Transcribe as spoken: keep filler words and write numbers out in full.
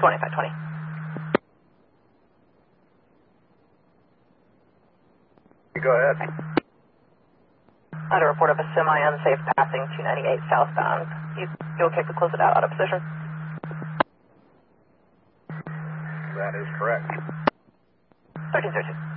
twenty-five twenty. Go ahead. I had a report of a semi-unsafe passing two ninety-eight southbound. You, you okay to close it out, out of position? That is correct. thirteen thirty-two.